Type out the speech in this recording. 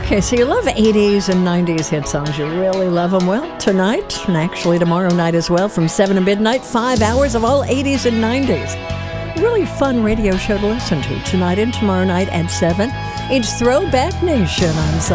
Okay, so you love 80s and 90s hit songs. You really love them. Well, tonight, and actually tomorrow night as well, from 7 to midnight, 5 hours of all 80s and 90s. Really fun radio show to listen to tonight and tomorrow night at 7. It's Throwback Nation on